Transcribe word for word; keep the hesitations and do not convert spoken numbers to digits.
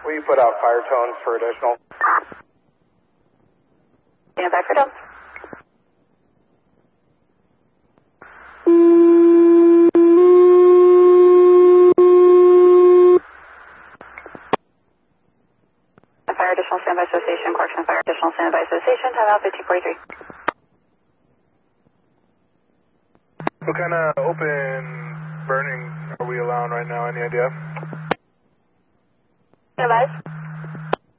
We put out fire tones for additional. Stand by for dump. Fire additional standby association, correction fire additional standby association, time out fifteen forty-three. What kind of open burning are we allowing right now? Any idea? Advise.